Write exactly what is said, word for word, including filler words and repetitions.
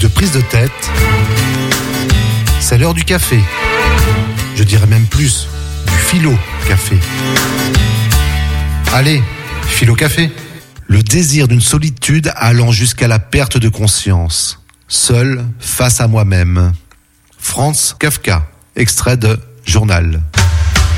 de prise de tête, c'est l'heure du café. Je dirais même plus, du philo-café. Allez, philo-café. Le désir d'une solitude allant jusqu'à la perte de conscience. Seul face à moi-même. Franz Kafka, extrait de Journal.